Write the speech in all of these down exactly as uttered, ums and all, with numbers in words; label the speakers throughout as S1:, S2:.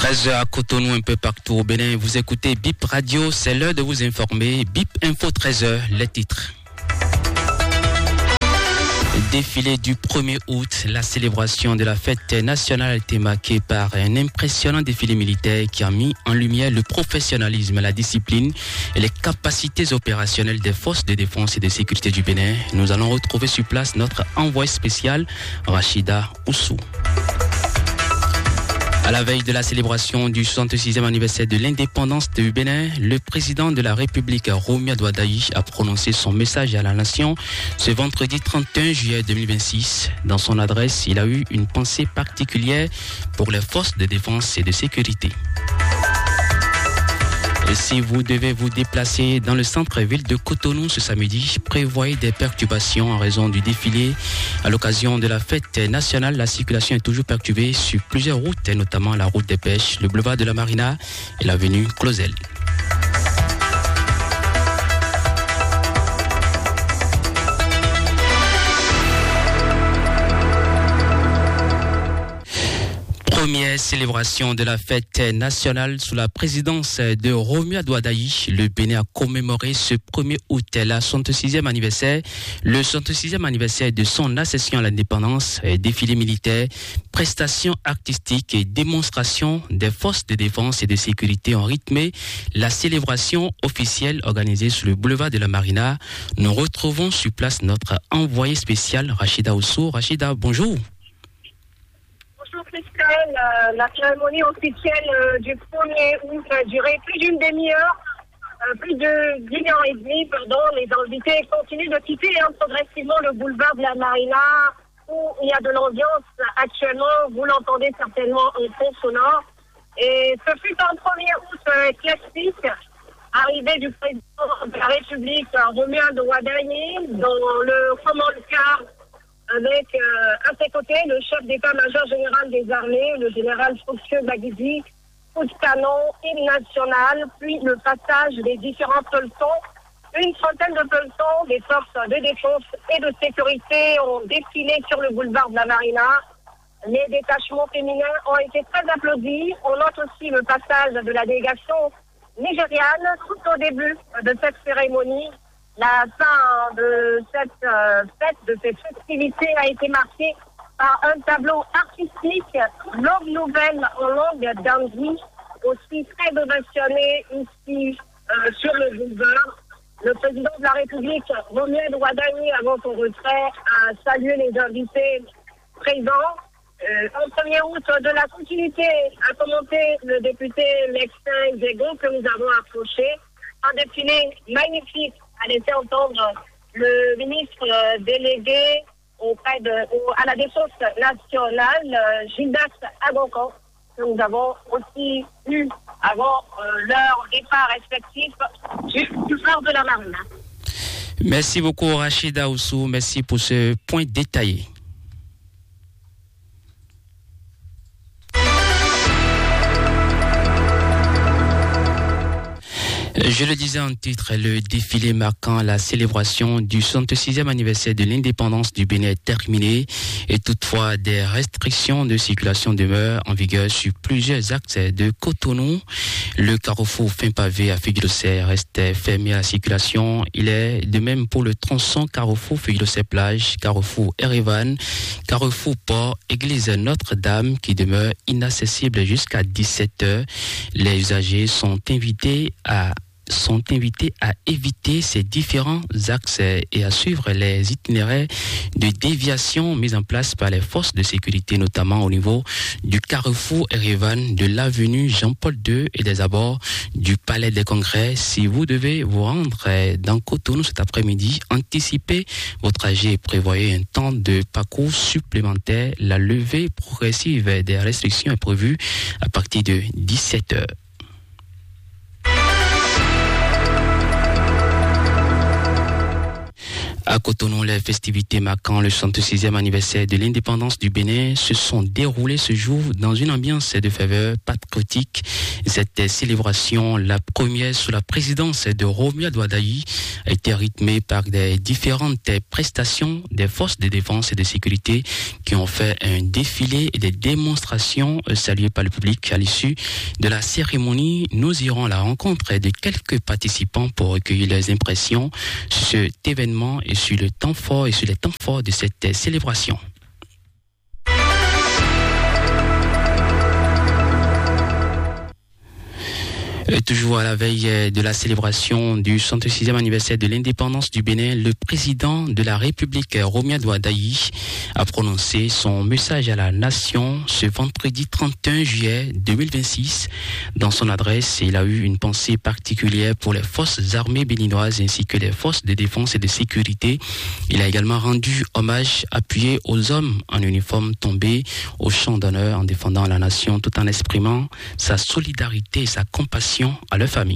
S1: treize heures à Cotonou, un peu partout au Bénin. Vous écoutez B I P Radio, c'est l'heure de vous informer. B I P Info treize heures, les titres. Défilé du premier août, la célébration de la fête nationale a été marquée par un impressionnant défilé militaire qui a mis en lumière le professionnalisme, la discipline et les capacités opérationnelles des forces de défense et de sécurité du Bénin. Nous allons retrouver sur place notre envoyé spécial, Rachida Oussou. À la veille de la célébration du soixante-sixième anniversaire de l'indépendance du Bénin, le président de la République, Romuald Wadayi, a prononcé son message à la nation ce vendredi trente et un juillet deux mille vingt-six. Dans son adresse, il a eu une pensée particulière pour les forces de défense et de sécurité. Et si vous devez vous déplacer dans le centre-ville de Cotonou ce samedi, prévoyez des perturbations en raison du défilé. À l'occasion de la fête nationale, la circulation est toujours perturbée sur plusieurs routes, notamment la route des Pêches, le boulevard de la Marina et l'avenue Clausel. Première célébration de la fête nationale sous la présidence de Romuald Wadayi. Le Bénin a commémoré ce premier août la soixante-sixième anniversaire, le soixante-sixième anniversaire de son accession à l'indépendance, défilé militaire, prestations artistiques et démonstrations des forces de défense et de sécurité ont rythmé la célébration officielle organisée sur le boulevard de la Marina. Nous retrouvons sur place notre envoyé spécial Rachida Oussou. Rachida, bonjour.
S2: Bonjour Christelle, euh, la cérémonie officielle euh, du premier août a duré plus d'une demi-heure, euh, plus de dix heures et demie, pardon. Les invités continuent de quitter hein, progressivement le boulevard de la Marina où il y a de l'ambiance actuellement, vous l'entendez certainement en fond sonore. Et ce fut un premier août euh, classique, arrivée du président de la République, Romuald Wadayi, dans le command-car avec euh, à ses côtés le chef d'état-major général des armées, le général Fouquier Baguidi, coup de canon, hymne national, puis le passage des différents pelotons. Une trentaine de pelotons des forces de défense et de sécurité ont défilé sur le boulevard de la Marina. Les détachements féminins ont été très applaudis. On note aussi le passage de la délégation nigériane tout au début de cette cérémonie. La fin de cette euh, fête, de cette festivité a été marquée par un tableau artistique, longue nouvelle en langue d'Andy, aussi très ovationné ici euh, sur le boulevard. Le président de la République, Romuald Wadayi, avant son retrait, a salué les invités présents. Euh, en premier août, de la continuité, a commenté le député Lexin Diego que nous avons approché. Un défilé magnifique a laissé entendre le ministre euh, délégué auprès de, au, à la défense nationale, euh, Gildas Agoncan, que nous avons aussi eu avant euh, leur départ respectif du boulevard de la Marina.
S1: Merci beaucoup Rachida Oussou, merci pour ce point détaillé. Je le disais en titre, le défilé marquant la célébration du soixante-sixième anniversaire de l'indépendance du Bénin est terminé et toutefois des restrictions de circulation demeurent en vigueur sur plusieurs axes de Cotonou. Le carrefour fin pavé à Figuilocé reste fermé à la circulation. Il est de même pour le tronçon carrefour Figuilocé plage, carrefour Erevan, carrefour port, église Notre-Dame qui demeure inaccessible jusqu'à dix-sept heures. Les usagers sont invités à sont invités à éviter ces différents axes et à suivre les itinéraires de déviation mis en place par les forces de sécurité, notamment au niveau du carrefour Erevan, de l'avenue Jean-Paul deux et des abords du Palais des Congrès. Si vous devez vous rendre dans Cotonou cet après-midi, anticipez votre trajet et prévoyez un temps de parcours supplémentaire. La levée progressive des restrictions est prévue à partir de dix-sept heures. À Cotonou, les festivités marquant le soixante-sixième anniversaire de l'indépendance du Bénin se sont déroulées ce jour dans une ambiance de faveur patriotique. Cette célébration, la première sous la présidence de Romuald Wadayi, a été rythmée par des différentes prestations des forces de défense et de sécurité qui ont fait un défilé et des démonstrations saluées par le public. À l'issue de la cérémonie, nous irons à la rencontre de quelques participants pour recueillir leurs impressions sur cet événement et sur le temps fort et sur les temps forts de cette célébration. Toujours à la veille de la célébration du soixante-sixième anniversaire de l'indépendance du Bénin, le président de la République, Romuald Wadayi, a prononcé son message à la nation ce vendredi trente et un juillet deux mille vingt-six. Dans son adresse, il a eu une pensée particulière pour les forces armées béninoises ainsi que les forces de défense et de sécurité. Il a également rendu hommage appuyé aux hommes en uniforme tombés au champ d'honneur en défendant la nation tout en exprimant sa solidarité et sa compassion à leur famille.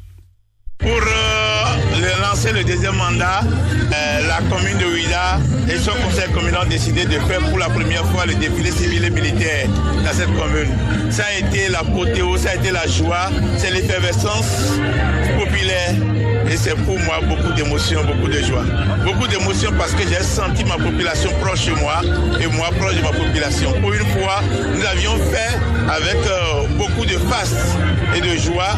S3: Pour euh, lancer le deuxième mandat, euh, la commune de Ouidah et son conseil communal ont décidé de faire pour la première fois le défilé civil et militaire dans cette commune. Ça a été la côté, ça a été la joie, c'est l'effervescence populaire et c'est pour moi beaucoup d'émotions, beaucoup de joie. Beaucoup d'émotions parce que j'ai senti ma population proche de moi et moi proche de ma population. Pour une fois, nous avions fait avec euh, beaucoup de face et de joie,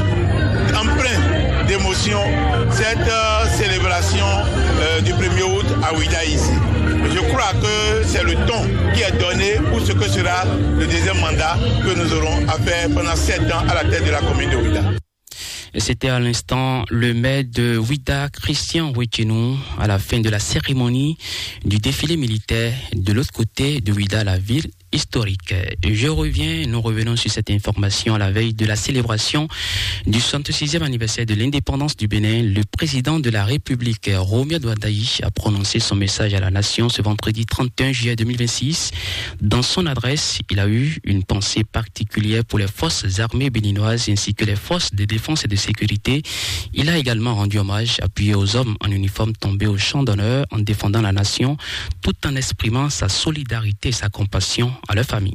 S3: empreint d'émotion, cette euh, célébration euh, du premier août à Ouidah ici. Je crois que c'est le ton qui est donné pour ce que sera le deuxième mandat que nous aurons à faire pendant sept ans à la tête de la commune de Ouidah.
S1: C'était à l'instant le maire de Ouidah, Christian Ouechenou, à la fin de la cérémonie du défilé militaire de l'autre côté de Ouidah, la ville historique. Je reviens, nous revenons sur cette information à la veille de la célébration du soixante-sixième anniversaire de l'indépendance du Bénin. Le président de la République, Romuald Wadayi, a prononcé son message à la nation ce vendredi trente et un juillet deux mille vingt-six. Dans son adresse, il a eu une pensée particulière pour les forces armées béninoises ainsi que les forces de défense et de sécurité. Il a également rendu hommage appuyé aux hommes en uniforme tombés au champ d'honneur en défendant la nation tout en exprimant sa solidarité et sa compassion à leur famille.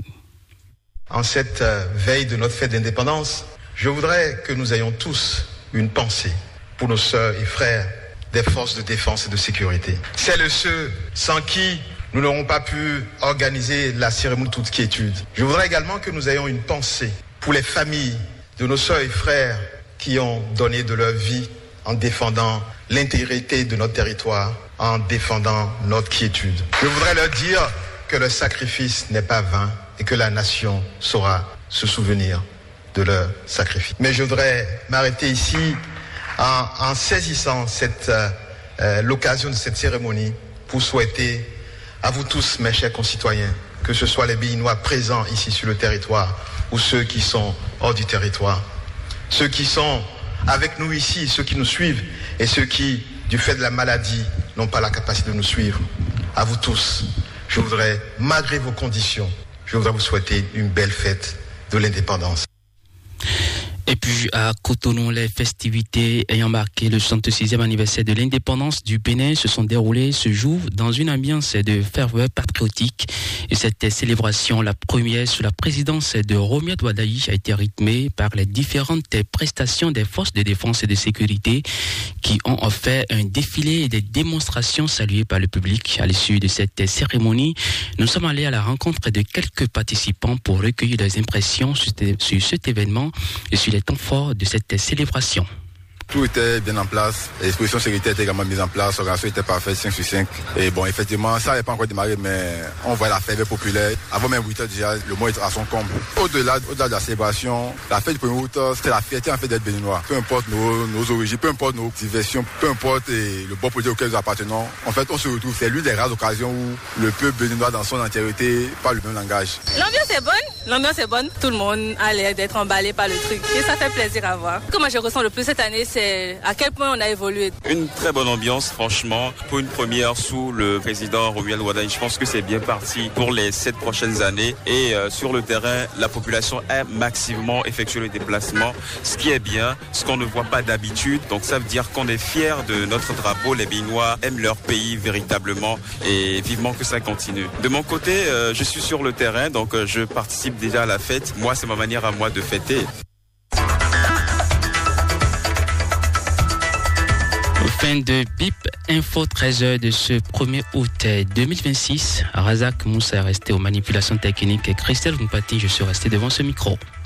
S4: En cette euh, veille de notre fête d'indépendance, je voudrais que nous ayons tous une pensée pour nos sœurs et frères des forces de défense et de sécurité. Celles et ceux sans qui nous n'aurons pas pu organiser la cérémonie toute quiétude. Je voudrais également que nous ayons une pensée pour les familles de nos sœurs et frères qui ont donné de leur vie en défendant l'intégrité de notre territoire, en défendant notre quiétude. Je voudrais leur dire que le sacrifice n'est pas vain et que la nation saura se souvenir de leur sacrifice. Mais je voudrais m'arrêter ici en, en saisissant cette, euh, l'occasion de cette cérémonie pour souhaiter à vous tous, mes chers concitoyens, que ce soit les Béninois présents ici sur le territoire ou ceux qui sont hors du territoire, ceux qui sont avec nous ici, ceux qui nous suivent et ceux qui, du fait de la maladie, n'ont pas la capacité de nous suivre. À vous tous, je voudrais, malgré vos conditions, je voudrais vous souhaiter une belle fête de l'indépendance.
S1: Et puis à Cotonou, les festivités ayant marqué le soixante-sixième anniversaire de l'indépendance du Bénin se sont déroulées ce jour dans une ambiance de ferveur patriotique. Et cette célébration, la première sous la présidence de Romuald Wadayi, a été rythmée par les différentes prestations des forces de défense et de sécurité qui ont offert un défilé et des démonstrations saluées par le public. À l'issue de cette cérémonie, nous sommes allés à la rencontre de quelques participants pour recueillir leurs impressions sur cet événement et sur les temps forts de cette célébration.
S5: Tout était bien en place, l'exposition sécurité était également mise en place, l'organisation était parfaite, cinq sur cinq. Et bon, effectivement, ça n'avait pas encore démarré, mais on voit la fête populaire. Avant même huit heures déjà, le mois est à son comble. Au-delà, au-delà de la célébration, la fête du premier août, c'est la fierté en fait d'être béninois. Peu importe nos, nos origines, peu importe nos diversions, peu importe et le bon projet auquel nous appartenons. En fait, on se retrouve. C'est l'une des rares occasions où le peuple béninois dans son entièreté parle le même langage.
S6: L'ambiance est bonne. L'ambiance est bonne, tout le monde a l'air d'être emballé par le truc et ça fait plaisir à voir. Ce que moi je ressens le plus cette année, c'est à quel point on a évolué.
S7: Une très bonne ambiance, franchement, pour une première sous le président Romuald Wardani. Je pense que c'est bien parti pour les sept prochaines années et euh, sur le terrain, la population a massivement effectué le déplacement, ce qui est bien, ce qu'on ne voit pas d'habitude. Donc ça veut dire qu'on est fiers de notre drapeau. Les Béninois aiment leur pays véritablement et vivement que ça continue. De mon côté, euh, je suis sur le terrain, donc euh, je participe déjà à la fête. Moi, c'est ma manière à moi de fêter.
S1: Fin de Bip Info treize heures de ce premier août deux mille vingt-six. Razak Moussa est resté aux manipulations techniques et Christelle Mpati, je suis resté devant ce micro.